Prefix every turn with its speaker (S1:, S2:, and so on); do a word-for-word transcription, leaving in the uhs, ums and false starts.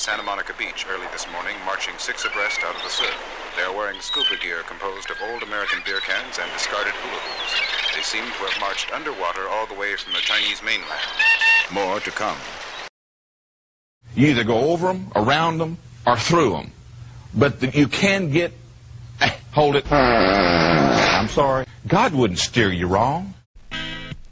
S1: Santa Monica Beach early this morning, marching six abreast out of the surf. They are wearing scuba gear composed of old American beer cans and discarded hula hoops. They seem to have marched underwater all the way from the Chinese mainland. More to come.
S2: You either go over them, around them, or through them. But the, you can get... Eh, hold it. I'm sorry. God wouldn't steer you wrong.